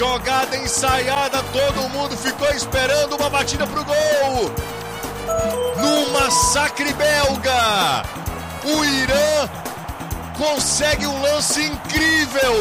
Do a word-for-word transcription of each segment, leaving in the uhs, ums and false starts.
Jogada ensaiada, todo mundo ficou esperando uma batida pro gol. No massacre belga, o Irã consegue um lance incrível.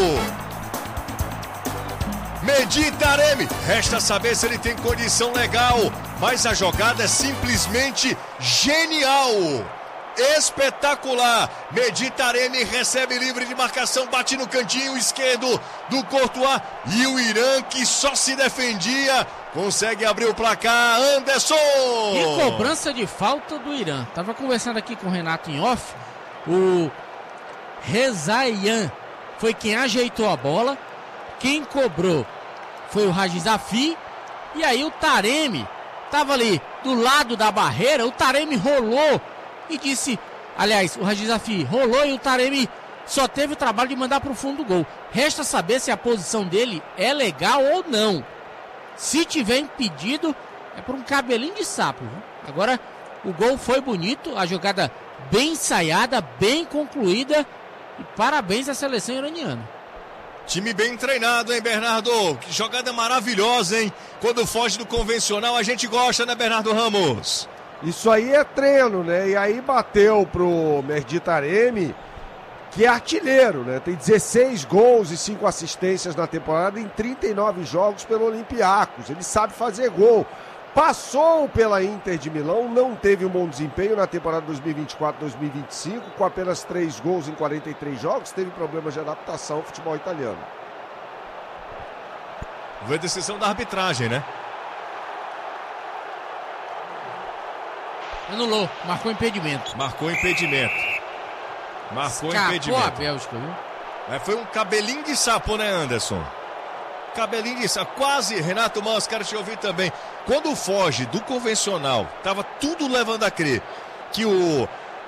Mehdi Taremi, resta saber se ele tem condição legal, mas a jogada é simplesmente genial, espetacular. Mehdi Taremi recebe livre de marcação, bate no cantinho esquerdo do Courtois e o Irã, que só se defendia, consegue abrir o placar. Anderson! Que cobrança de falta do Irã. Tava conversando aqui com o Renato em off, o Rezaian foi quem ajeitou a bola. Quem cobrou foi o Haji Zafi. E aí o Taremi estava ali do lado da barreira. O Taremi rolou e disse... Aliás, o Haji Zafi rolou e o Taremi só teve o trabalho de mandar para o fundo do gol. Resta saber se a posição dele é legal ou não. Se tiver impedido, é por um cabelinho de sapo. Viu? Agora, o gol foi bonito. A jogada bem ensaiada, bem concluída. E parabéns à seleção iraniana. Time bem treinado, hein, Bernardo? Que jogada maravilhosa, hein? Quando foge do convencional, a gente gosta, né, Bernardo Ramos? Isso aí é treino, né? E aí bateu pro Mehdi Taremi, que é artilheiro, né? Tem dezesseis gols e cinco assistências na temporada em trinta e nove jogos pelo Olympiacos. Ele sabe fazer gol. Passou pela Inter de Milão, não teve um bom desempenho na temporada dois mil e vinte e quatro dois mil e vinte e cinco, com apenas três gols em quarenta e três jogos, teve problemas de adaptação ao futebol italiano. Foi decisão da arbitragem, né? Anulou, marcou impedimento. Marcou impedimento. Marcou Escapou impedimento. a Bélgica, viu? É, foi um cabelinho de sapo, né, Anderson? Cabelinho de sapo. Quase, Renato Manso, quero te ouvir também. Quando foge do convencional, tava tudo levando a crer que o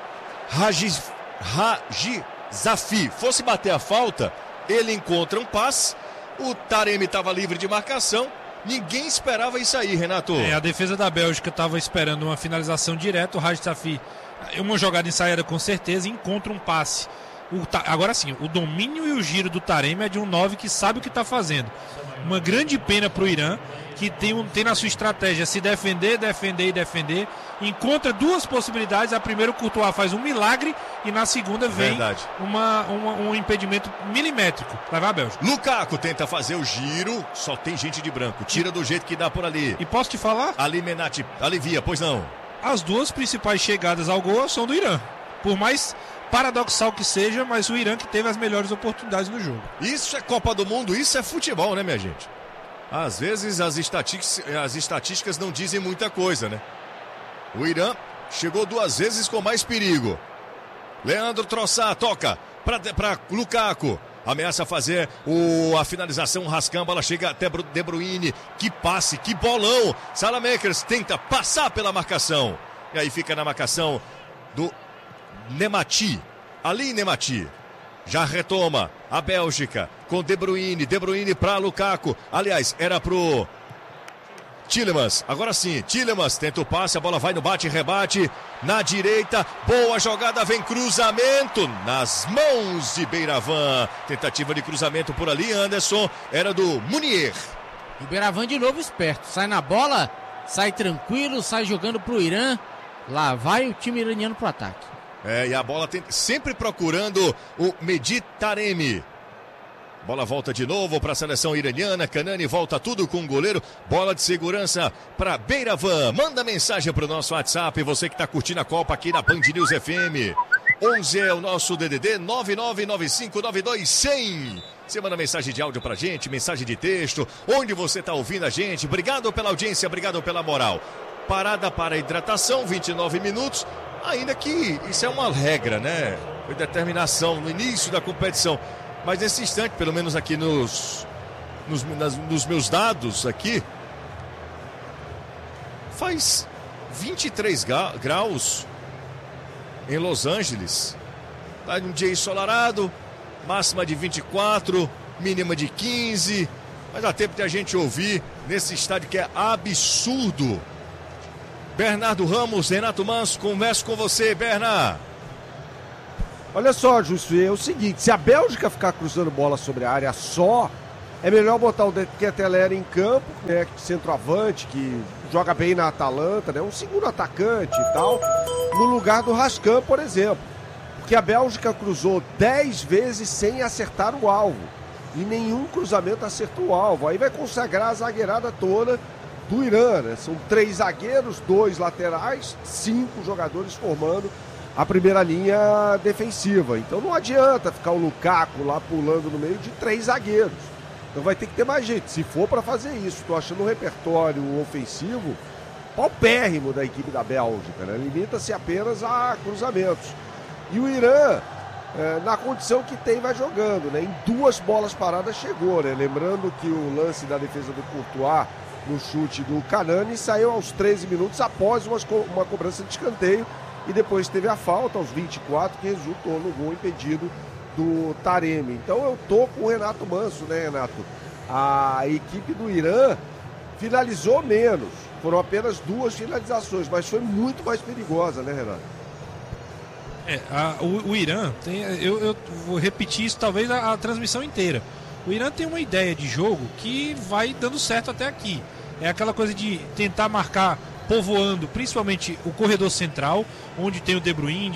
Haji, Haji Zafi fosse bater a falta, ele encontra um passe, o Taremi estava livre de marcação. Ninguém esperava isso aí, Renato. É, a defesa da Bélgica estava esperando uma finalização direta. O Haji Zafi, uma jogada ensaiada com certeza, encontra um passe. O, agora sim, o domínio e o giro do Taremi é de um nove que sabe o que está fazendo. Uma grande pena para o Irã, que tem, um, tem na sua estratégia se defender, defender e defender. Encontra duas possibilidades. A primeira, o Courtois faz um milagre, e na segunda vem uma, uma, um impedimento milimétrico. Levar a Bélgica. Lukaku tenta fazer o giro, só tem gente de branco. Tira do jeito que dá por ali. E posso te falar? Ali Menati alivia, pois não. As duas principais chegadas ao gol são do Irã. Por mais paradoxal que seja, mas o Irã que teve as melhores oportunidades no jogo. Isso é Copa do Mundo, isso é futebol, né, minha gente? Às vezes as estatísticas, as estatísticas não dizem muita coisa, né? O Irã chegou duas vezes com mais perigo. Leandro Trossard toca para Lukaku. Ameaça fazer o, a finalização, Rascão, a bola chega até De Bruyne. Que passe, que bolão. Salamakers tenta passar pela marcação. E aí fica na marcação do Nemati. Ali Nemati. Já retoma a Bélgica com De Bruyne. De Bruyne para Lukaku. Aliás, era pro Tielemans. Agora sim, Tielemans tenta o passe. A bola vai no bate-rebate. Na direita. Boa jogada. Vem cruzamento nas mãos de Beiravan. Tentativa de cruzamento por ali, Anderson. Era do Munier. E Beiravan de novo esperto. Sai na bola. Sai tranquilo. Sai jogando pro Irã. Lá vai o time iraniano pro ataque. É, e a bola tem, sempre procurando o Mehdi Taremi. Bola volta de novo para a seleção iraniana. Kanani volta tudo com o goleiro. Bola de segurança para Beiravan. Manda mensagem para o nosso WhatsApp. Você que está curtindo a Copa aqui na Band News F M. onze é o nosso D D D nove nove nove cinco nove dois zero zero. Você manda mensagem de áudio pra gente, mensagem de texto. Onde você está ouvindo a gente. Obrigado pela audiência, obrigado pela moral. Parada para hidratação, vinte e nove minutos. Ainda que isso é uma regra, né? Foi determinação no início da competição. Mas nesse instante, pelo menos aqui nos, nos, nas, nos meus dados aqui, faz vinte e três graus em Los Angeles. Tá um dia ensolarado, máxima de vinte e quatro, mínima de quinze. Mas dá tempo de a gente ouvir nesse estádio que é absurdo. Bernardo Ramos, Renato Manso, converso com você, Bernardo. Olha só, Justo, é o seguinte, se a Bélgica ficar cruzando bola sobre a área só, é melhor botar o Keteler em campo, né, centroavante, que joga bem na Atalanta, né, um segundo atacante e tal, no lugar do Rascan, por exemplo. Porque a Bélgica cruzou dez vezes sem acertar o alvo. E nenhum cruzamento acertou o alvo. Aí vai consagrar a zagueirada toda do Irã, né? São três zagueiros, dois laterais, cinco jogadores formando a primeira linha defensiva. Então não adianta ficar o Lukaku lá pulando no meio de três zagueiros. Então vai ter que ter mais gente. Se for para fazer isso, estou achando um repertório ofensivo paupérrimo da equipe da Bélgica, né? Limita-se apenas a cruzamentos. E o Irã, é, na condição que tem, vai jogando, né? Em duas bolas paradas chegou, né? Lembrando que o lance da defesa do Courtois no chute do Canani saiu aos treze minutos após uma, uma cobrança de escanteio e depois teve a falta aos vinte e quatro que resultou no gol impedido do Taremi. Então eu tô com o Renato Manso, né, Renato? A equipe do Irã finalizou menos, foram apenas duas finalizações, mas foi muito mais perigosa, né, Renato? É, a, o, o Irã, tem, eu, eu vou repetir isso talvez a, a transmissão inteira. O Irã tem uma ideia de jogo que vai dando certo até aqui. É aquela coisa de tentar marcar povoando, principalmente o corredor central, onde tem o De Bruyne,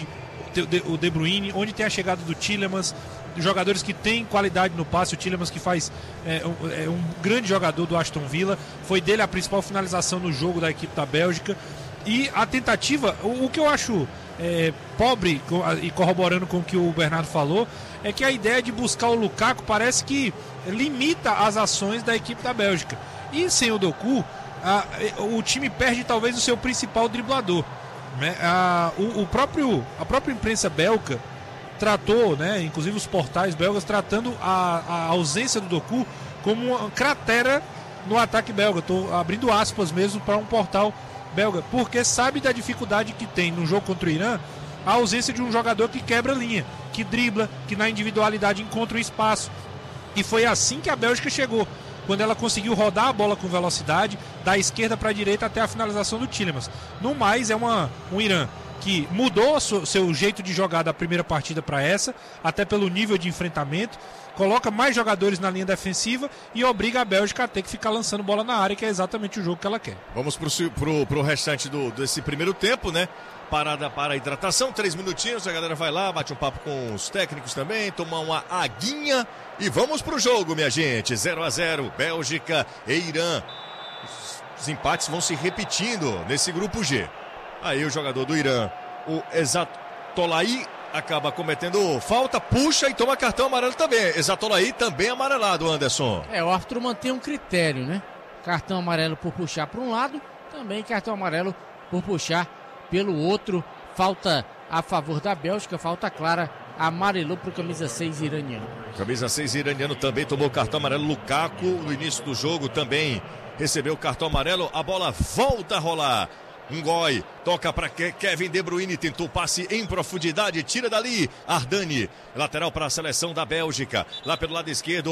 o De Bruyne, onde tem a chegada do Tielemans, jogadores que têm qualidade no passe. O Tielemans, que faz é, um, é um grande jogador do Aston Villa, foi dele a principal finalização no jogo da equipe da Bélgica. E a tentativa, o, o que eu acho é, pobre, e corroborando com o que o Bernardo falou, é que a ideia de buscar o Lukaku parece que limita as ações da equipe da Bélgica. E sem o Doku, a, o time perde talvez o seu principal driblador, né? a, o, o próprio, a própria imprensa belga tratou, né, inclusive os portais belgas, tratando a, a ausência do Doku como uma cratera no ataque belga. Estou abrindo aspas mesmo para um portal belga, porque sabe da dificuldade que tem no jogo contra o Irã a ausência de um jogador que quebra linha, que dribla, que na individualidade encontra um espaço. E foi assim que a Bélgica chegou, quando ela conseguiu rodar a bola com velocidade, da esquerda para a direita até a finalização do Tielemans. No mais, é uma, um Irã que mudou seu, seu jeito de jogar da primeira partida para essa, até pelo nível de enfrentamento, coloca mais jogadores na linha defensiva e obriga a Bélgica a ter que ficar lançando bola na área, que é exatamente o jogo que ela quer. Vamos pro, pro, pro restante do, desse primeiro tempo, né? Parada para a hidratação, três minutinhos, a galera vai lá, bate um papo com os técnicos também, tomar uma aguinha e vamos pro jogo, minha gente. zero a zero, Bélgica e Irã. Os, os empates vão se repetindo nesse grupo G. Aí o jogador do Irã, o Ezatolahi, acaba cometendo falta, puxa e toma cartão amarelo também. Ezatolahi também amarelado, Anderson. É, o árbitro mantém um critério, né? Cartão amarelo por puxar para um lado, também cartão amarelo por puxar pelo outro. Falta a favor da Bélgica, falta clara, amarelou para o camisa seis iraniano. Camisa seis iraniano também tomou cartão amarelo. Lukaku, no início do jogo, também recebeu cartão amarelo. A bola volta a rolar. Um goi, toca para Kevin De Bruyne, tentou passe em profundidade, tira dali, Ardani, lateral para a seleção da Bélgica, lá pelo lado esquerdo,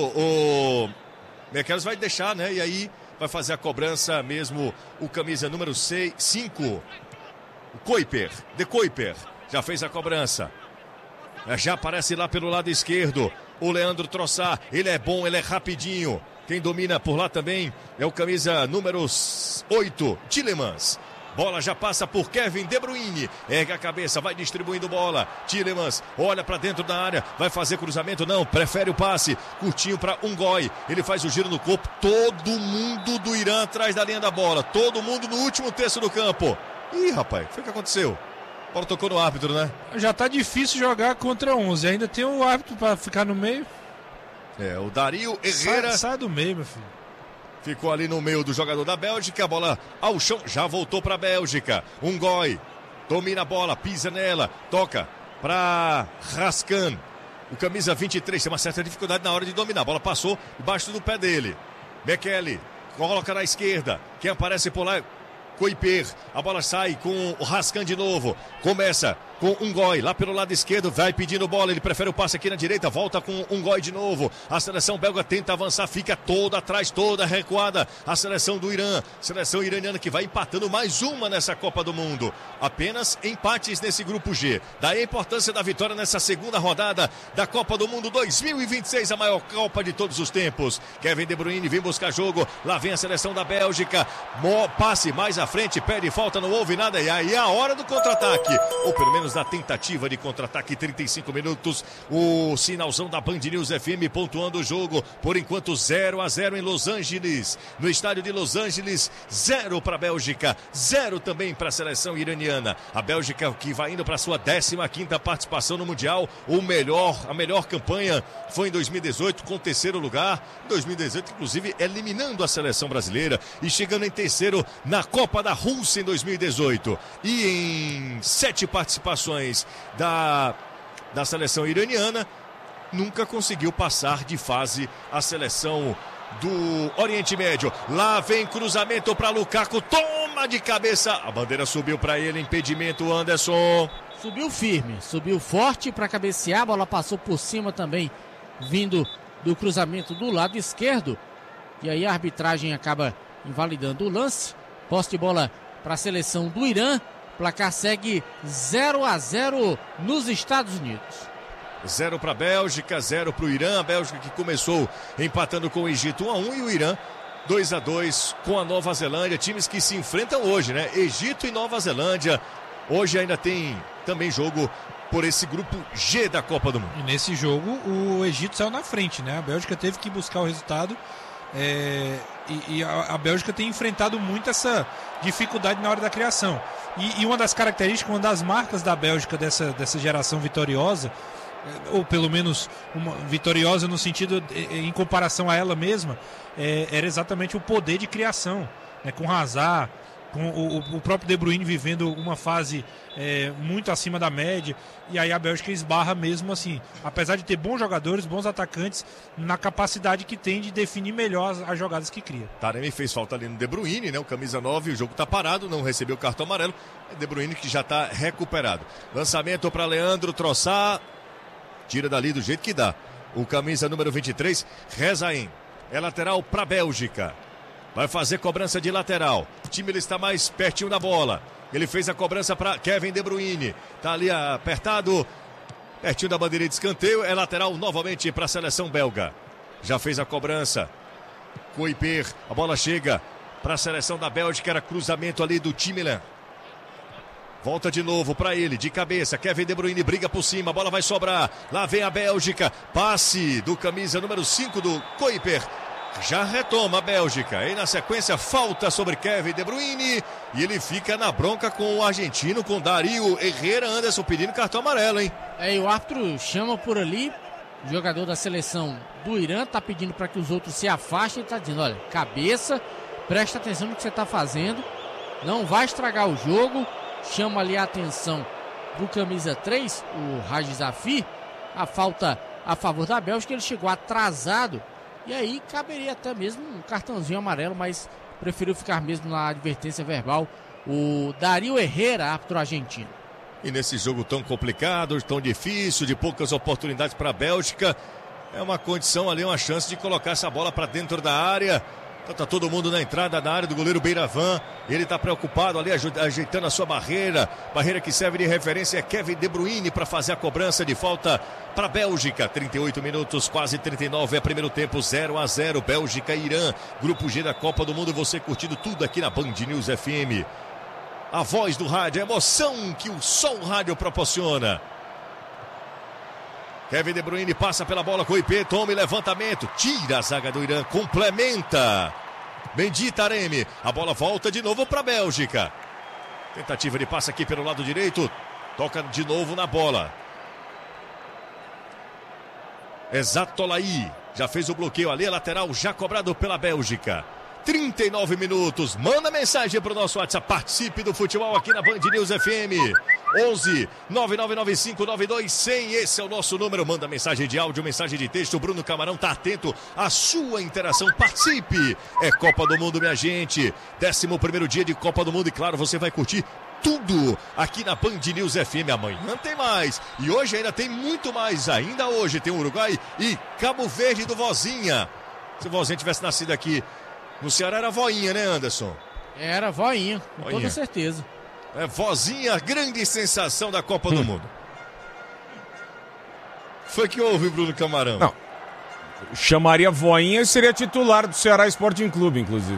o Merkels vai deixar, né, e aí vai fazer a cobrança mesmo, o camisa número cinco, o Kuiper, De Kuiper, já fez a cobrança, já aparece lá pelo lado esquerdo, o Leandro Trossard, ele é bom, ele é rapidinho, quem domina por lá também é o camisa número oito, Tielemans. Bola já passa por Kevin De Bruyne, ergue a cabeça, vai distribuindo bola, Tielemans olha para dentro da área, vai fazer cruzamento, não, prefere o passe, curtinho para Ungoi, ele faz o giro no corpo, todo mundo do Irã atrás da linha da bola, todo mundo no último terço do campo. Ih, rapaz, o que foi que aconteceu? A bola tocou no árbitro, né? Já tá difícil jogar contra onze, ainda tem um árbitro para ficar no meio. É, o Dario Herrera. Sai, sai do meio, meu filho. Ficou ali no meio do jogador da Bélgica, a bola ao chão, já voltou para a Bélgica. Ungoi domina a bola, pisa nela, toca para Rascan. O camisa vinte e três tem uma certa dificuldade na hora de dominar. A bola passou debaixo do pé dele. Bekele coloca na esquerda. Quem aparece por lá? Kuiper. A bola sai com o Rascan de novo. Começa com um goi lá pelo lado esquerdo, vai pedindo bola, ele prefere o passe aqui na direita, volta com um goi de novo, a seleção belga tenta avançar, fica toda atrás, toda recuada, a seleção do Irã, seleção iraniana que vai empatando mais uma nessa Copa do Mundo, apenas empates nesse grupo G, daí a importância da vitória nessa segunda rodada da Copa do Mundo dois mil e vinte e seis, a maior Copa de todos os tempos. Kevin De Bruyne vem buscar jogo, lá vem a seleção da Bélgica, passe mais à frente, pede falta, não houve nada, e aí é a hora do contra-ataque, ou pelo menos da tentativa de contra-ataque, trinta e cinco minutos, o sinalzão da Band News F M pontuando o jogo, por enquanto zero a zero em Los Angeles, no estádio de Los Angeles, zero para a Bélgica, zero também para a seleção iraniana, a Bélgica que vai indo para sua décima quinta participação no Mundial, o melhor, a melhor campanha foi em dois mil e dezoito, com terceiro lugar, dois mil e dezoito inclusive eliminando a seleção brasileira e chegando em terceiro na Copa da Rússia em dois mil e dezoito, e em sete participações da, da seleção iraniana, nunca conseguiu passar de fase a seleção do Oriente Médio. Lá vem cruzamento para Lukaku, toma de cabeça, a bandeira subiu para ele, impedimento, Anderson. Subiu firme, subiu forte para cabecear, a bola passou por cima também, vindo do cruzamento do lado esquerdo, e aí a arbitragem acaba invalidando o lance. Posse de bola para a seleção do Irã. Placar segue zero a zero nos Estados Unidos. zero para a Bélgica, zero para o Irã. A Bélgica que começou empatando com o Egito um a um e o Irã dois a dois com a Nova Zelândia. Times que se enfrentam hoje, né? Egito e Nova Zelândia. Hoje ainda tem também jogo por esse grupo G da Copa do Mundo. E nesse jogo o Egito saiu na frente, né? A Bélgica teve que buscar o resultado. É, e, e a, a Bélgica tem enfrentado muito essa dificuldade na hora da criação. E, e uma das características, uma das marcas da Bélgica dessa, dessa geração vitoriosa, ou pelo menos uma vitoriosa no sentido, em comparação a ela mesma, é, era exatamente o poder de criação, né? Com Hazard, com o, o próprio De Bruyne vivendo uma fase é, muito acima da média, e aí a Bélgica esbarra mesmo assim, apesar de ter bons jogadores, bons atacantes, na capacidade que tem de definir melhor as, as jogadas que cria. Taremi fez falta ali no De Bruyne, né? O camisa nove, o jogo tá parado, não recebeu cartão amarelo. De Bruyne que já tá recuperado. Lançamento para Leandro Trossard, tira dali do jeito que dá. O camisa número vinte e três, Rezaim, é lateral para a Bélgica. Vai fazer cobrança de lateral. O time ele está mais pertinho da bola. Ele fez a cobrança para Kevin De Bruyne. Tá ali apertado, pertinho da bandeirinha de escanteio. É lateral novamente para a seleção belga. Já fez a cobrança. Kuiper, a bola chega para a seleção da Bélgica. Era cruzamento ali do Timilan. Volta de novo para ele, de cabeça. Kevin De Bruyne briga por cima, a bola vai sobrar. Lá vem a Bélgica. Passe do camisa número cinco do Kuiper. Já retoma a Bélgica. E na sequência, falta sobre Kevin De Bruyne. E ele fica na bronca com o argentino, com Dario Herrera. Anderson pedindo cartão amarelo, hein? É, e o árbitro chama por ali. O jogador da seleção do Irã tá pedindo para que os outros se afastem. Ele tá dizendo: olha, cabeça, presta atenção no que você tá fazendo. Não vai estragar o jogo. Chama ali a atenção do camisa três, o Rajizafi. A falta a favor da Bélgica. Ele chegou atrasado. E aí caberia até mesmo um cartãozinho amarelo, mas preferiu ficar mesmo na advertência verbal o Dario Herrera, árbitro argentino. E nesse jogo tão complicado, tão difícil, de poucas oportunidades para a Bélgica, é uma condição ali, uma chance de colocar essa bola para dentro da área. Então tá todo mundo na entrada da área do goleiro Beiravan. Ele está preocupado ali, ajeitando a sua barreira. Barreira que serve de referência é Kevin De Bruyne para fazer a cobrança de falta para a Bélgica. trinta e oito minutos, quase trinta e nove, é primeiro tempo, zero a zero. Bélgica e Irã, grupo G da Copa do Mundo. Você curtindo tudo aqui na Band News F M. A voz do rádio, a emoção que o som rádio proporciona. Kevin De Bruyne passa pela bola com o I P, toma e levantamento, tira a zaga do Irã, complementa. Mendy Taremi, a bola volta de novo para a Bélgica. Tentativa de passe aqui pelo lado direito, toca de novo na bola. Exatolaí, já fez o bloqueio ali, a lateral já cobrado pela Bélgica. trinta e nove minutos, manda mensagem para o nosso WhatsApp, participe do futebol aqui na Band News F M. onze nove nove nove cinco nove dois zero zero, esse é o nosso número. Manda mensagem de áudio, mensagem de texto. Bruno Camarão tá atento à sua interação, participe. É Copa do Mundo, minha gente, décimo primeiro dia de Copa do Mundo, e claro, você vai curtir tudo aqui na Band News F M. Amanhã tem mais. E hoje ainda tem muito mais. Ainda hoje tem Uruguai e Cabo Verde do Vozinha. Se o Vozinha tivesse nascido aqui no Ceará, era Voinha, né, Anderson? Era Voinha, com Voinha. toda certeza. É Vozinha, grande sensação da Copa hum. do Mundo. Foi que houve, Bruno Camarão? Não. Chamaria Voinha e seria titular do Ceará Sporting Clube, inclusive.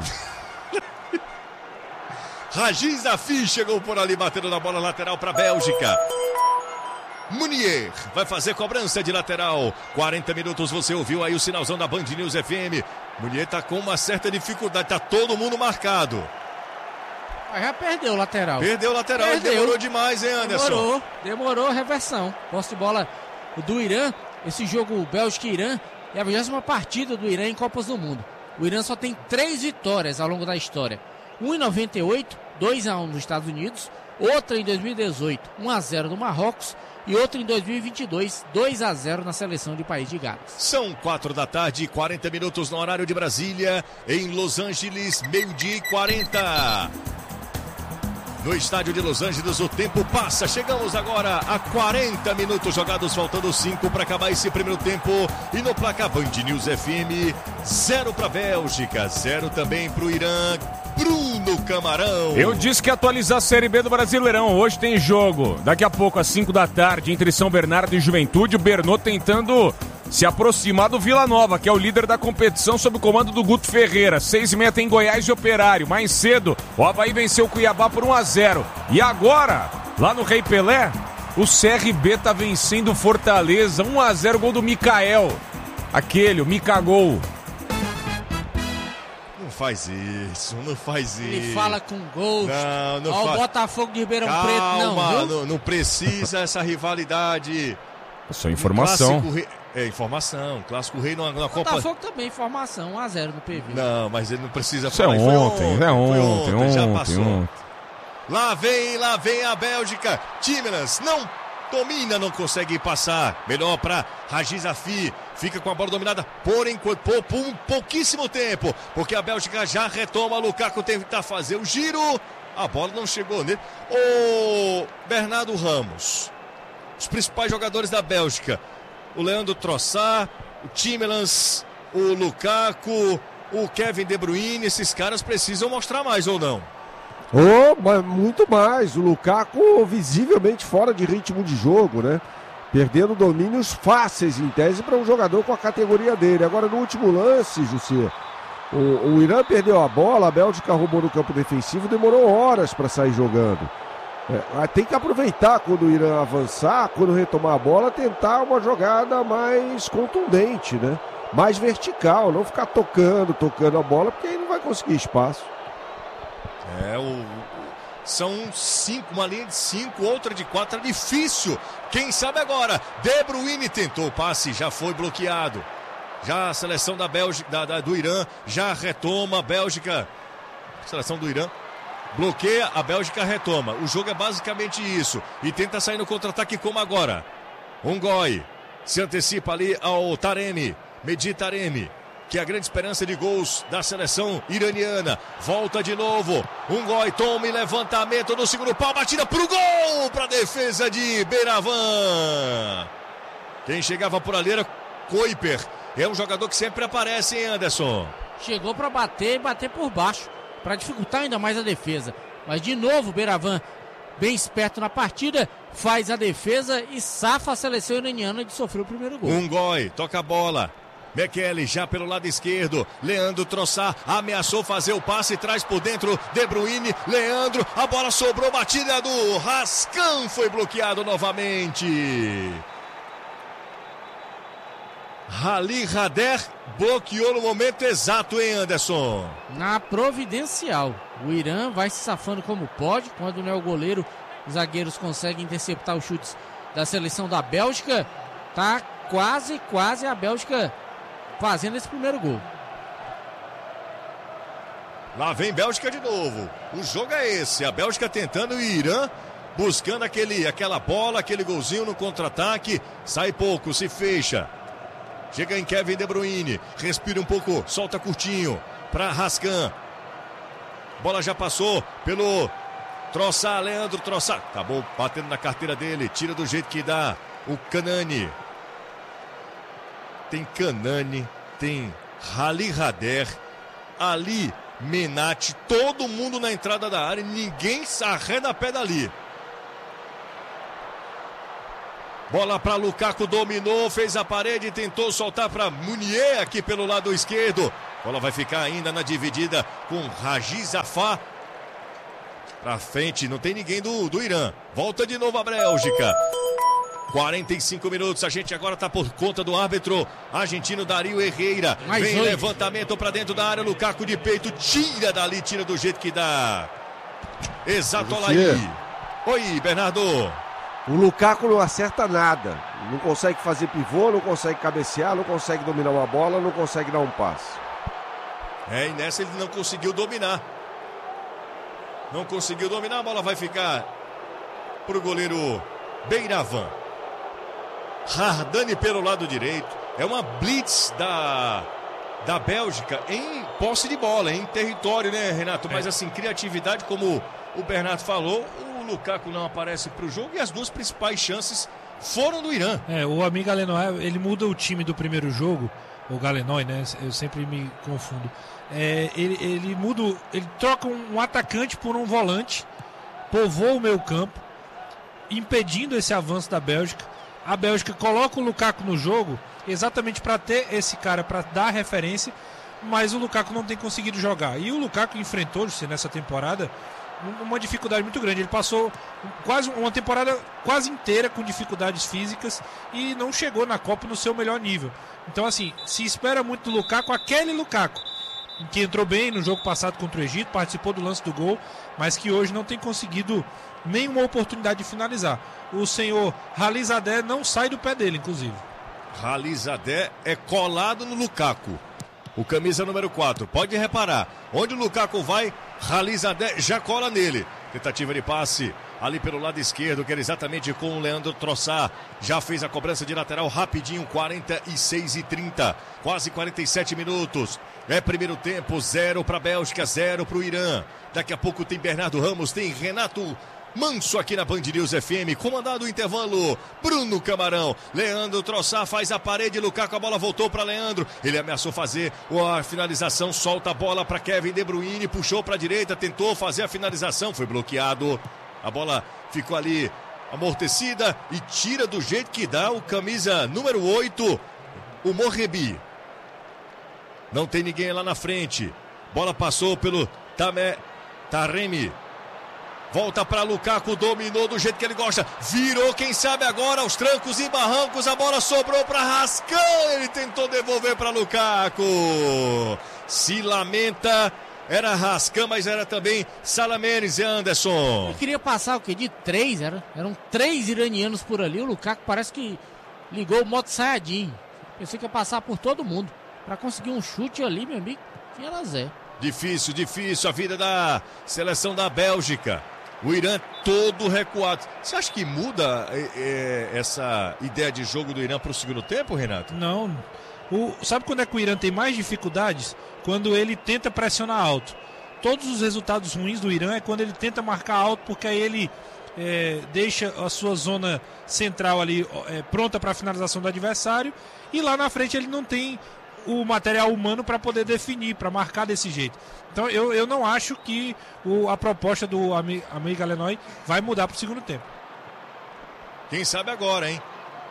Rajiz Afi chegou por ali, batendo na bola lateral para a Bélgica. Munier vai fazer cobrança de lateral. quarenta minutos, você ouviu aí o sinalzão da Band News F M. Munier tá com uma certa dificuldade, tá todo mundo marcado. Mas já perdeu o lateral. Perdeu o lateral, Perdeu. Demorou demais, hein, Anderson? Demorou, demorou a reversão. Posse de bola do Irã, esse jogo Bélgica e Irã, é a vigésima partida do Irã em Copas do Mundo. O Irã só tem três vitórias ao longo da história. um em noventa e oito, dois a um nos Estados Unidos, outra em dois mil e dezoito, um a zero no Marrocos e outra em dois mil e vinte e dois, dois a zero na seleção de País de Gales. São quatro da tarde, quarenta minutos no horário de Brasília, em Los Angeles, meio-dia e quarenta. No estádio de Los Angeles, o tempo passa. Chegamos agora a quarenta minutos jogados, faltando cinco para acabar esse primeiro tempo. E no placar Band News F M, zero para a Bélgica, zero também para o Irã. Bruno Camarão. Eu disse que ia atualizar a Série B do Brasileirão. Hoje tem jogo. Daqui a pouco, às cinco da tarde, entre São Bernardo e Juventude. O Bernô tentando se aproximar do Vila Nova, que é o líder da competição sob o comando do Guto Ferreira. Seis e meia tem Goiás e Operário. Mais cedo, o Avaí venceu o Cuiabá por um a zero. E agora, lá no Rei Pelé, o C R B tá vencendo o Fortaleza. um a zero, gol do Mikael. Aquele, o Mikagol. Não faz isso, não faz isso. Ele fala com gosto. Não, não Ó, faz. o Botafogo de Ribeirão Calma, Preto, não, viu? não, não precisa essa rivalidade. Só informação. Um rei... É, informação. Clássico Rei na, na Copa. Botafogo também, informação, um a zero no P V. Não, mas ele não precisa Isso falar. É ontem, é ontem, ontem, ontem, já passou. Ontem. Lá vem, lá vem a Bélgica. Timmermans não domina, não consegue passar. Melhor para Rajiz Afi. Fica com a bola dominada por enquanto, por, por um pouquíssimo tempo, porque a Bélgica já retoma. Lukaku tentar fazer o giro. A bola não chegou nele. O Bernardo Ramos. Os principais jogadores da Bélgica. O Leandro Trossard, o Timmermans, o Lukaku, o Kevin De Bruyne. Esses caras precisam mostrar mais ou não? Oh, muito mais. O Lukaku visivelmente fora de ritmo de jogo, né? Perdendo domínios fáceis, em tese, para um jogador com a categoria dele. Agora, no último lance, José, o, o Irã perdeu a bola, a Bélgica roubou no campo defensivo, demorou horas para sair jogando. É, tem que aproveitar quando o Irã avançar, quando retomar a bola, tentar uma jogada mais contundente, né? Mais vertical, não ficar tocando, tocando a bola, porque aí não vai conseguir espaço. É, o... São cinco, uma linha de cinco, outra de quatro, é difícil. Quem sabe agora? De Bruyne tentou o passe, já foi bloqueado. Já a seleção da Bélgica, da, da, do Irã, já retoma a Bélgica. Seleção do Irã bloqueia, a Bélgica retoma. O jogo é basicamente isso. E tenta sair no contra-ataque como agora. Ungoi se antecipa ali ao Taremi, Mehdi Taremi, que é a grande esperança de gols da seleção iraniana. Volta de novo. Ungoi toma e levantamento no segundo pau. Batida pro gol, para a defesa de Beravan. Quem chegava por ali era Kuiper. É um jogador que sempre aparece, hein, Anderson? Chegou para bater e bater por baixo, para dificultar ainda mais a defesa. Mas de novo, Beravan, bem esperto na partida, faz a defesa e safa a seleção iraniana de sofrer o primeiro gol. Ungoi toca a bola. Mekele já pelo lado esquerdo. Leandro Trossard ameaçou fazer o passe, traz por dentro De Bruyne. Leandro, a bola sobrou, batida do Rascan, foi bloqueado novamente. Rali Rader bloqueou no momento exato, hein, Anderson? Na providencial. O Irã vai se safando como pode. Quando não é o goleiro, os zagueiros conseguem interceptar os chutes da seleção da Bélgica. Tá quase, quase a Bélgica fazendo esse primeiro gol. Lá vem Bélgica de novo. O jogo é esse. A Bélgica tentando e o Irã buscando aquele, aquela bola, aquele golzinho no contra-ataque. Sai pouco, se fecha. Chega em Kevin De Bruyne. Respira um pouco, solta curtinho para Rascan. Bola já passou pelo Troçar, Leandro Troçar. Acabou batendo na carteira dele. Tira do jeito que dá. O Canani. Tem Canani. Tem Rali Rader. Ali Menati. Todo mundo na entrada da área. Ninguém arreda a pé dali. Bola para Lukaku, dominou, fez a parede, tentou soltar para Munier aqui pelo lado esquerdo. Bola vai ficar ainda na dividida com Rajiz Afá. Pra frente, não tem ninguém do, do Irã. Volta de novo a Bélgica. quarenta e cinco minutos, a gente agora tá por conta do árbitro argentino Dario Herrera. Mais Vem oito. Levantamento para dentro da área, Lukaku de peito, tira dali, tira do jeito que dá. Exato, olha aí. Oi, Bernardo. O Lukaku não acerta nada. Não consegue fazer pivô, não consegue cabecear, não consegue dominar uma bola, não consegue dar um passe. É, e nessa ele não conseguiu dominar. Não conseguiu dominar, a bola vai ficar pro goleiro Beiravan. Hardani pelo lado direito. É uma blitz da, da Bélgica em posse de bola, em território, né, Renato? Mas assim, criatividade, como o Bernardo falou, o Lukaku não aparece pro jogo e as duas principais chances foram do Irã. É, o Ami Galenoy, ele muda o time do primeiro jogo, o Galenoy, né? Eu sempre me confundo. É, ele, ele muda, ele troca um, um atacante por um volante, povoa o meio campo, impedindo esse avanço da Bélgica. A Bélgica coloca o Lukaku no jogo exatamente para ter esse cara para dar referência, mas o Lukaku não tem conseguido jogar. E o Lukaku enfrentou-se nessa temporada uma dificuldade muito grande. Ele passou quase uma temporada quase inteira com dificuldades físicas e não chegou na Copa no seu melhor nível. Então, assim, se espera muito do Lukaku, aquele Lukaku que entrou bem no jogo passado contra o Egito, participou do lance do gol, mas que hoje não tem conseguido nenhuma oportunidade de finalizar. O senhor Halizadeh não sai do pé dele, inclusive. Halizadeh é colado no Lukaku. O camisa número quatro. Pode reparar. Onde o Lukaku vai, Halizadeh já cola nele. Tentativa de passe ali pelo lado esquerdo, que era exatamente com o Leandro Troçar. Já fez a cobrança de lateral rapidinho, quarenta e seis e trinta. Quase quarenta e sete minutos. É primeiro tempo, zero para a Bélgica, zero para o Irã. Daqui a pouco tem Bernardo Ramos, tem Renato Manso aqui na Band News F M, comandado o intervalo, Bruno Camarão. Leandro Troçar faz a parede, Lukaku, a bola voltou para Leandro. Ele ameaçou fazer a finalização, solta a bola para Kevin De Bruyne, puxou para a direita, tentou fazer a finalização, foi bloqueado. A bola ficou ali amortecida e tira do jeito que dá o camisa número oito, o Morrebi. Não tem ninguém lá na frente. Bola passou pelo Tame, Taremi. Volta para Lukaku, dominou do jeito que ele gosta. Virou, quem sabe agora, aos trancos e barrancos. A bola sobrou para Rascan. Ele tentou devolver para Lukaku. Se lamenta. Era Rascan, mas era também Salamenes e Anderson. Ele queria passar o quê? De três, era? Eram três iranianos por ali. O Lukaku parece que ligou o modo Sayajin. Pensei que ia passar por todo mundo. Para conseguir um chute ali, meu amigo, tinha Lazé. Difícil, difícil a vida da seleção da Bélgica. O Irã todo recuado. Você acha que muda é, é, essa ideia de jogo do Irã para o segundo tempo, Renato? Não. O, sabe quando é que o Irã tem mais dificuldades? Quando ele tenta pressionar alto. Todos os resultados ruins do Irã é quando ele tenta marcar alto, porque aí ele é, deixa a sua zona central ali é, pronta para a finalização do adversário. E lá na frente ele não tem o material humano para poder definir, para marcar desse jeito. Então eu, eu não acho que o, a proposta do Ami Galenoy vai mudar para o segundo tempo. Quem sabe agora, hein?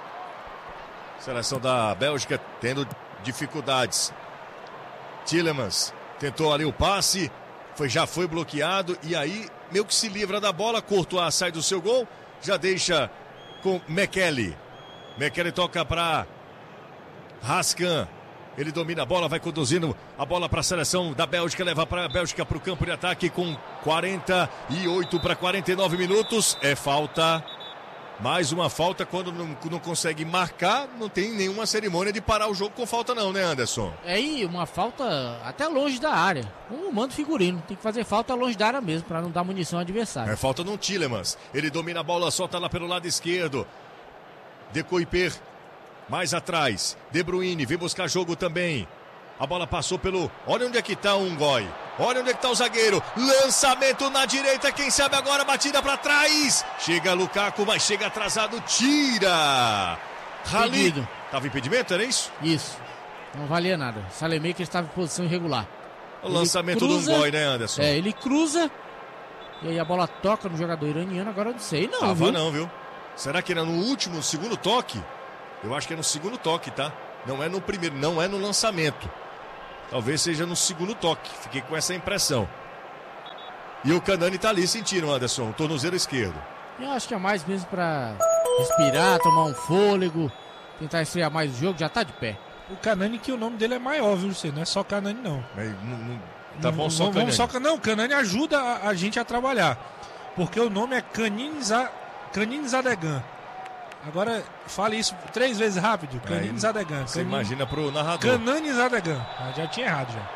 Seleção da Bélgica tendo dificuldades. Tielemans tentou ali o passe, foi, já foi bloqueado e aí meio que se livra da bola. Courtois sai do seu gol, já deixa com Mekele. Mekele toca para Rascan. Ele domina a bola, vai conduzindo a bola para a seleção da Bélgica, leva para a Bélgica para o campo de ataque com quarenta e oito para quarenta e nove minutos. É falta, mais uma falta. Quando não, não consegue marcar, não tem nenhuma cerimônia de parar o jogo com falta não, né, Anderson? É aí uma falta até longe da área. Um mando figurino, tem que fazer falta longe da área mesmo, para não dar munição ao adversário. É falta no Tielemans, ele domina a bola, solta lá pelo lado esquerdo. De Kuiper. Mais atrás, De Bruyne, vem buscar jogo também. A bola passou pelo... Olha onde é que está o Ngoi. Olha onde é que tá o zagueiro. Lançamento na direita. Quem sabe agora, batida para trás. Chega Lukaku, mas chega atrasado. Tira. Rali. Tava impedimento, era isso? Isso. Não valia nada. Salemaker estava em posição irregular. O lançamento do Ngoy, né, Anderson? É, ele cruza. E aí a bola toca no jogador iraniano. Agora eu não sei, não. Tava viu? não, viu? Será que era no último, segundo toque? Eu acho que é no segundo toque, tá? Não é no primeiro, não é no lançamento. Talvez seja no segundo toque. Fiquei com essa impressão. E o Kanani tá ali sentindo, Anderson, o tornozelo esquerdo. Eu acho que é mais mesmo pra respirar, tomar um fôlego, tentar esfriar mais o jogo, já tá de pé. O Kanani, que o nome dele é maior, viu, você? Não é só Kanani, não. Mas, não, não tá bom, não, só Kanani. Só, não, o Kanani ajuda a, a gente a trabalhar. Porque o nome é Kanin Zadegan. Agora, fale isso três vezes rápido. Kanin Zadegan. Você imagina pro narrador. Kanin Zadegan. Ah, já tinha errado, já.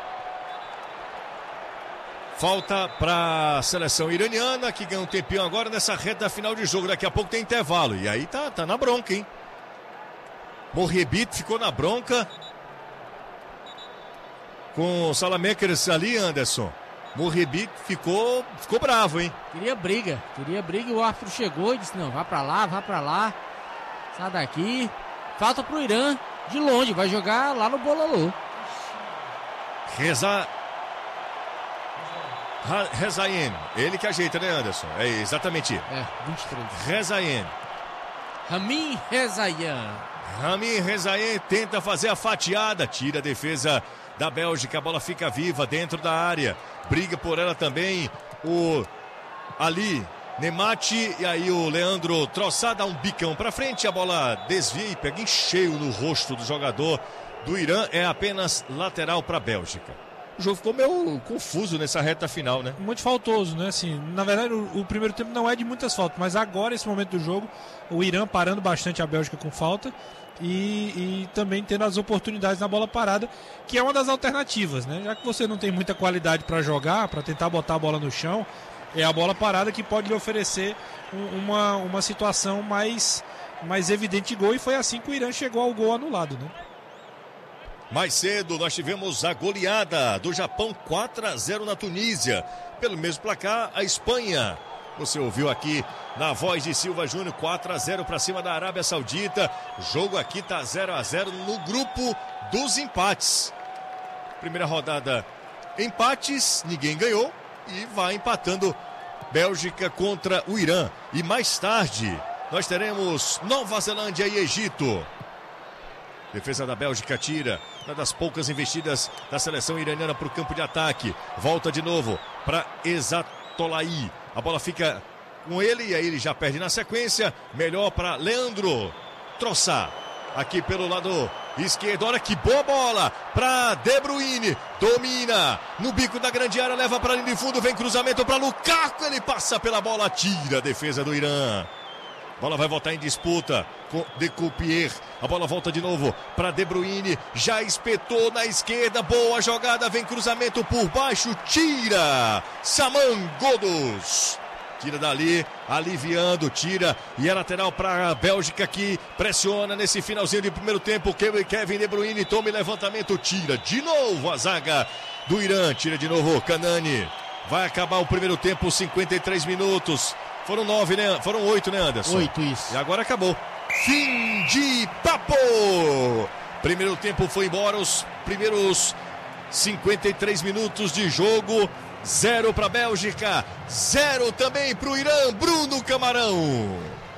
Falta para a seleção iraniana, que ganha um tempinho agora nessa reta final de jogo. Daqui a pouco tem intervalo. E aí tá, tá na bronca, hein? Morrebit ficou na bronca. Com o Salamaker ali, Anderson. Morrebit ficou, ficou bravo, hein? Queria briga. Queria briga e o árbitro chegou e disse, não, vá pra lá, vá pra lá. Sai daqui. Falta pro Irã de longe. Vai jogar lá no Bololô. Reza... Rezaien, ele que ajeita, né, Anderson? É exatamente. É, vinte e três. Rezaien. Ramin Rezaien. Ramin Rezaien tenta fazer a fatiada, tira a defesa da Bélgica, a bola fica viva dentro da área. Briga por ela também o Ali Nemati, e aí o Leandro Trossard dá um bicão pra frente, a bola desvia e pega em cheio no rosto do jogador do Irã. É apenas lateral para a Bélgica. O jogo ficou meio confuso nessa reta final, né? Muito faltoso, né? Assim, na verdade, o, o primeiro tempo não é de muitas faltas, mas agora, esse momento do jogo, o Irã parando bastante a Bélgica com falta e, e também tendo as oportunidades na bola parada, que é uma das alternativas, né? Já que você não tem muita qualidade para jogar, para tentar botar a bola no chão, é a bola parada que pode lhe oferecer um, uma, uma situação mais, mais evidente de gol, e foi assim que o Irã chegou ao gol anulado, né? Mais cedo nós tivemos a goleada do Japão quatro a zero na Tunísia. Pelo mesmo placar, a Espanha. Você ouviu aqui na voz de Silva Júnior, quatro a zero para cima da Arábia Saudita. O jogo aqui tá zero a zero no grupo dos empates. Primeira rodada, empates, ninguém ganhou e vai empatando Bélgica contra o Irã. E mais tarde nós teremos Nova Zelândia e Egito. Defesa da Bélgica tira, uma das poucas investidas da seleção iraniana para o campo de ataque. Volta de novo para Ezatolahi. A bola fica com ele e aí ele já perde na sequência. Melhor para Leandro Trossard. Aqui pelo lado esquerdo. Olha que boa bola para De Bruyne. Domina no bico da grande área, leva para a linha de fundo. Vem cruzamento para Lukaku. Ele passa pela bola, tira a defesa do Irã. Bola vai voltar em disputa com Decoupier. A bola volta de novo para De Bruyne. Já espetou na esquerda. Boa jogada. Vem cruzamento por baixo. Tira. Saman Ghoddos. Tira dali. Aliviando. Tira. E é lateral para a Bélgica que pressiona nesse finalzinho de primeiro tempo. Kevin De Bruyne toma levantamento. Tira de novo a zaga do Irã. Tira de novo Kanani. Vai acabar o primeiro tempo. cinquenta e três minutos. Foram nove, né? Foram oito, né, Anderson? Oito, isso. E agora acabou. Fim de papo! Primeiro tempo foi embora, os primeiros cinquenta e três minutos de jogo. Zero para a Bélgica, zero também para o Irã. Bruno Camarão.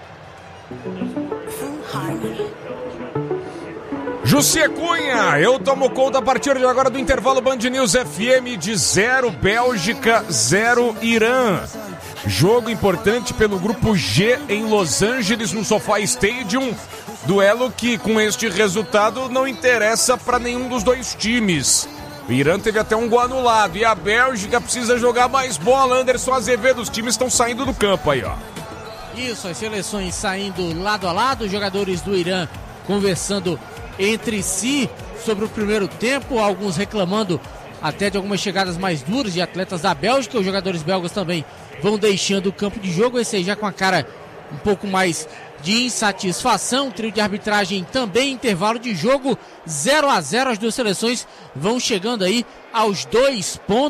Jussi Cunha, eu tomo conta a partir de agora do intervalo Band News F M de zero Bélgica, zero Irã. Jogo importante pelo grupo G em Los Angeles, no SoFi Stadium. Duelo que, com este resultado, não interessa para nenhum dos dois times. O Irã teve até um gol anulado e a Bélgica precisa jogar mais bola. Anderson Azevedo, os times estão saindo do campo aí, ó. Isso, as seleções saindo lado a lado, os jogadores do Irã conversando entre si sobre o primeiro tempo, alguns reclamando até de algumas chegadas mais duras de atletas da Bélgica. Os jogadores belgas também vão deixando o campo de jogo, esse aí já com a cara um pouco mais de insatisfação. Trio de arbitragem também, intervalo de jogo zero a zero, as duas seleções vão chegando aí aos dois pontos.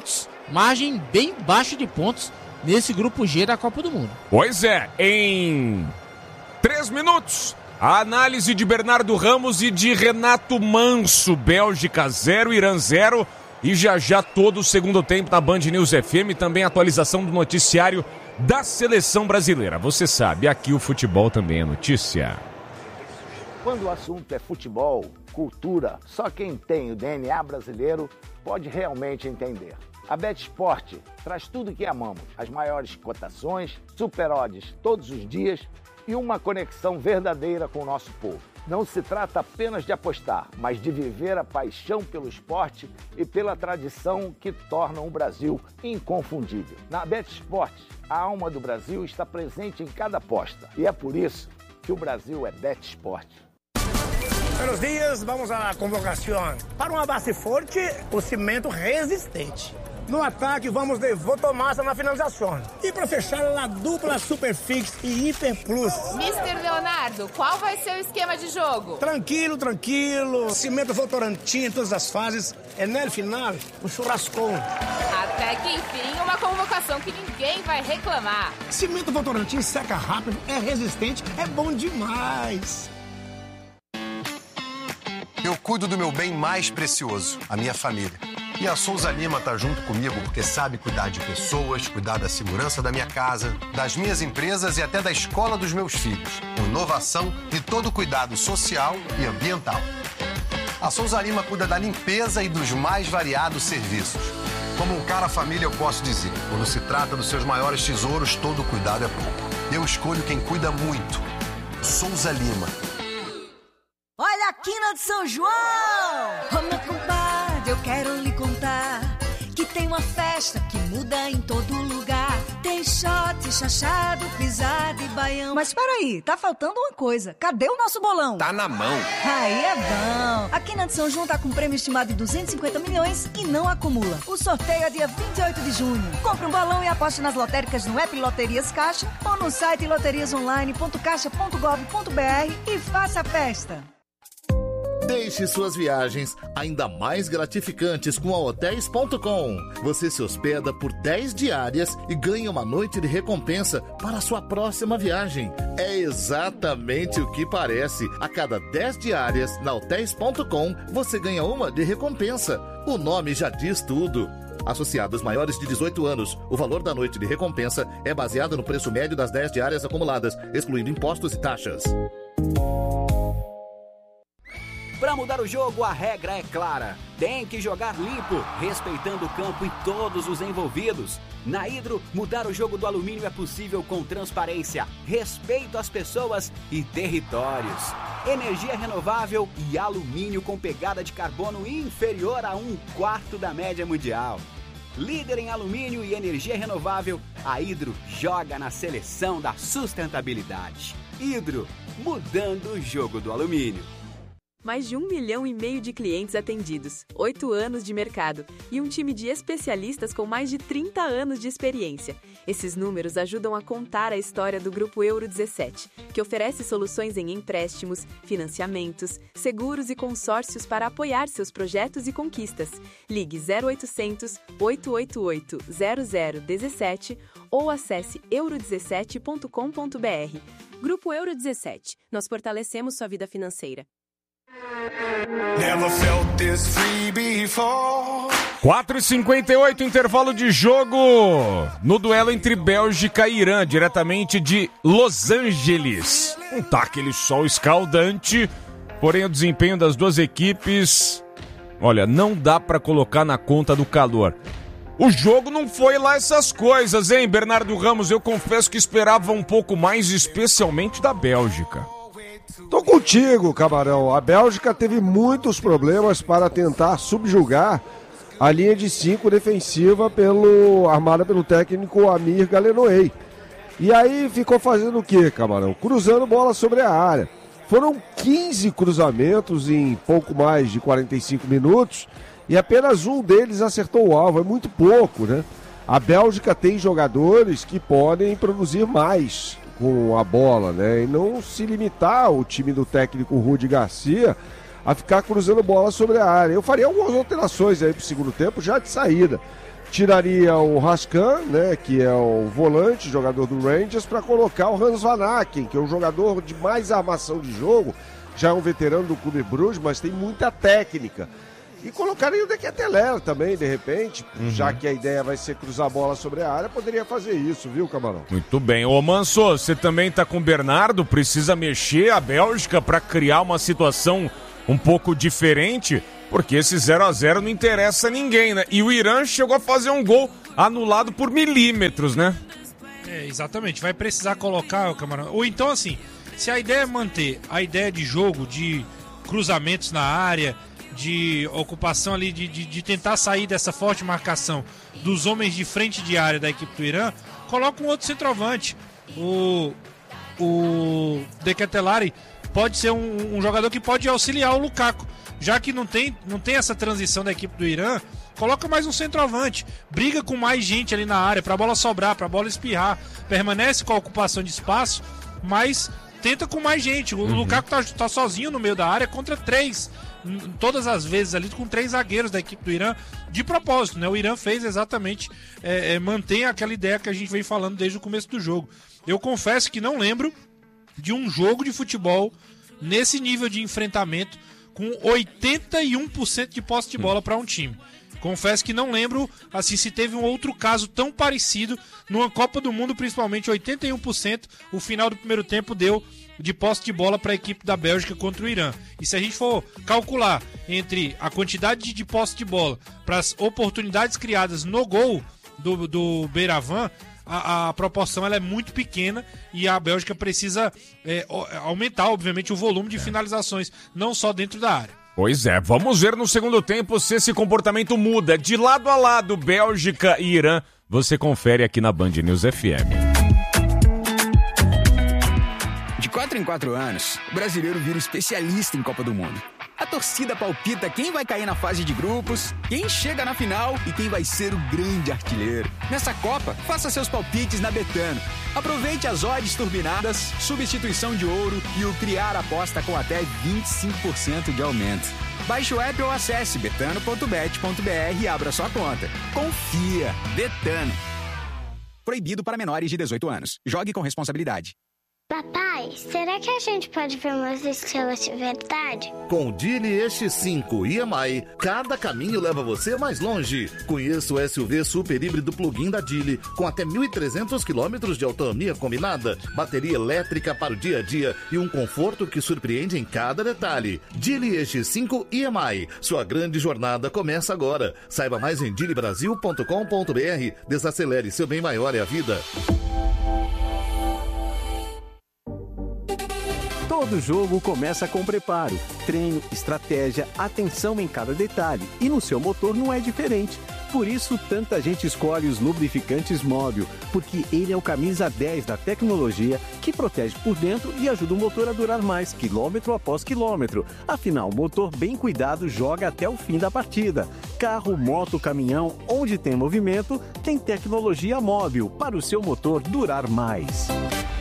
margem bem baixa de pontos nesse grupo G da Copa do Mundo. Pois é, em três minutos, a análise de Bernardo Ramos e de Renato Manso. Bélgica zero, Irã zero. E já já todo o segundo tempo na Band News F M, também atualização do noticiário da seleção brasileira. Você sabe, aqui o futebol também é notícia. Quando o assunto é futebol, cultura, só quem tem o D N A brasileiro pode realmente entender. A BetSport traz tudo o que amamos, as maiores cotações, super odds todos os dias e uma conexão verdadeira com o nosso povo. Não se trata apenas de apostar, mas de viver a paixão pelo esporte e pela tradição que tornam o Brasil inconfundível. Na BetSport, a alma do Brasil está presente em cada aposta e é por isso que o Brasil é BetSport. Buenos dias, vamos à convocação. Para uma base forte, o cimento resistente. No ataque, vamos de Votomassa na finalização. E para fechar, a dupla Superfix e Hiper Plus. mister Leonardo, qual vai ser o esquema de jogo? Tranquilo, tranquilo. Cimento Votorantim em todas as fases. E no final, um churrascão. Até que enfim, uma convocação que ninguém vai reclamar. Cimento Votorantim seca rápido, é resistente, é bom demais. Eu cuido do meu bem mais precioso, a minha família. E a Souza Lima tá junto comigo porque sabe cuidar de pessoas, cuidar da segurança da minha casa, das minhas empresas e até da escola dos meus filhos. Com inovação e todo cuidado social e ambiental. A Souza Lima cuida da limpeza e dos mais variados serviços. Como um cara família, eu posso dizer, quando se trata dos seus maiores tesouros, todo cuidado é pouco. Eu escolho quem cuida muito. Souza Lima. Olha a quina de São João! Ô meu compadre, eu quero lhe contar que tem uma festa que muda em todo lugar. Tem shot, chachado, pisada e baião. Mas peraí, tá faltando uma coisa. Cadê o nosso bolão? Tá na mão. Aí é bom. A Quina de São João tá com um prêmio estimado de duzentos e cinquenta milhões e não acumula. O sorteio é dia vinte e oito de junho. Compre um balão e aposte nas lotéricas no app Loterias Caixa ou no site loterias online ponto caixa ponto gov ponto br e faça a festa. Deixe suas viagens ainda mais gratificantes com a hotéis ponto com. Você se hospeda por dez diárias e ganha uma noite de recompensa para a sua próxima viagem. É exatamente o que parece. A cada dez diárias na hotéis ponto com, você ganha uma de recompensa. O nome já diz tudo. Associados maiores de dezoito anos, o valor da noite de recompensa é baseado no preço médio das dez diárias acumuladas, excluindo impostos e taxas. Para mudar o jogo, a regra é clara. Tem que jogar limpo, respeitando o campo e todos os envolvidos. Na Hidro, mudar o jogo do alumínio é possível com transparência, respeito às pessoas e territórios. Energia renovável e alumínio com pegada de carbono inferior a um quarto da média mundial. Líder em alumínio e energia renovável, a Hidro joga na seleção da sustentabilidade. Hidro, mudando o jogo do alumínio. Mais de um milhão e meio de clientes atendidos, oito anos de mercado e um time de especialistas com mais de trinta anos de experiência. Esses números ajudam a contar a história do Grupo Euro dezessete, que oferece soluções em empréstimos, financiamentos, seguros e consórcios para apoiar seus projetos e conquistas. Ligue zero oitocentos, oito oito oito, zero zero um sete ou acesse euro dezessete ponto com ponto br. Grupo Euro dezessete. Nós fortalecemos sua vida financeira. quatro e cinquenta e oito, intervalo de jogo no duelo entre Bélgica e Irã, diretamente de Los Angeles. Não tá aquele sol escaldante, porém o desempenho das duas equipes, olha, não dá pra colocar na conta do calor. O jogo não foi lá essas coisas, hein, Bernardo Ramos? Eu confesso que esperava um pouco mais, especialmente da Bélgica. Tô contigo, Camarão. A Bélgica teve muitos problemas para tentar subjugar a linha de cinco defensiva pelo, armada pelo técnico Amir Galenoei. E aí ficou fazendo o quê, Camarão? Cruzando bola sobre a área. Foram quinze cruzamentos em pouco mais de quarenta e cinco minutos e apenas um deles acertou o alvo. É muito pouco, né? A Bélgica tem jogadores que podem produzir mais com a bola, né? E não se limitar o time do técnico Rudi Garcia a ficar cruzando bola sobre a área. Eu faria algumas alterações aí pro segundo tempo já de saída. tiraria o Rascan, né, que é o volante, jogador do Rangers, para colocar o Hans Van Aken, que é um jogador de mais armação de jogo, já é um veterano do Clube Bruges, mas tem muita técnica. E colocaria o De Ketelaere também, de repente, uhum. já que a ideia vai ser cruzar a bola sobre a área, poderia fazer isso, viu, Camarão? Muito bem. Ô, Manso, você também tá com o Bernardo, precisa mexer a Bélgica para criar uma situação um pouco diferente, porque esse zero a zero não interessa a ninguém, né? E o Irã chegou a fazer um gol anulado por milímetros, né? É, exatamente. Vai precisar colocar, o Camarão. Ou então, assim, se a ideia é manter a ideia de jogo, de cruzamentos na área, de ocupação ali, de, de, de tentar sair dessa forte marcação dos homens de frente de área da equipe do Irã, coloca um outro centroavante. O, o De Ketelaere pode ser um, um jogador que pode auxiliar o Lukaku. Já que não tem, não tem essa transição da equipe do Irã, coloca mais um centroavante, briga com mais gente ali na área, pra bola sobrar, pra bola espirrar, permanece com a ocupação de espaço, mas tenta com mais gente. O uhum. Lukaku tá, tá sozinho no meio da área contra três, todas as vezes ali com três zagueiros da equipe do Irã, de propósito, né? O Irã fez exatamente, é, é, mantém aquela ideia que a gente vem falando desde o começo do jogo. Eu confesso que não lembro de um jogo de futebol nesse nível de enfrentamento com oitenta e um por cento de posse de bola para um time. Confesso que não lembro assim se teve um outro caso tão parecido numa Copa do Mundo, principalmente oitenta e um por cento. O final do primeiro tempo deu de posse de bola para a equipe da Bélgica contra o Irã. E se a gente for calcular entre a quantidade de posse de bola para as oportunidades criadas no gol do, do Beiravan, A, a proporção ela é muito pequena e a Bélgica precisa é, aumentar, obviamente, o volume de finalizações, não só dentro da área. Pois é, vamos ver no segundo tempo se esse comportamento muda. De lado a lado, Bélgica e Irã, você confere aqui na Band News F M. De quatro em quatro anos, o brasileiro vira especialista em Copa do Mundo. A torcida palpita quem vai cair na fase de grupos, quem chega na final e quem vai ser o grande artilheiro. Nessa Copa, faça seus palpites na Betano. Aproveite as odds turbinadas, substituição de ouro e o criar aposta com até vinte e cinco por cento de aumento. Baixe o app ou acesse betano ponto bet ponto b r e abra sua conta. Confia. Betano. Proibido para menores de dezoito anos. Jogue com responsabilidade. Papai, será que a gente pode ver umas estrelas de verdade? Com o Geely E X cinco I M I, cada caminho leva você mais longe. Conheça o S U V super híbrido plug-in da Geely, com até mil e trezentos quilômetros de autonomia combinada, bateria elétrica para o dia a dia e um conforto que surpreende em cada detalhe. Geely E X cinco I M I, sua grande jornada começa agora. Saiba mais em geely brasil ponto com ponto b r. Desacelere, seu bem maior é a vida. Todo jogo começa com preparo, treino, estratégia, atenção em cada detalhe. E no seu motor não é diferente. Por isso, tanta gente escolhe os lubrificantes Móbil, porque ele é o camisa dez da tecnologia que protege por dentro e ajuda o motor a durar mais, quilômetro após quilômetro. Afinal, o motor bem cuidado joga até o fim da partida. Carro, moto, caminhão, onde tem movimento, tem tecnologia Móbil para o seu motor durar mais.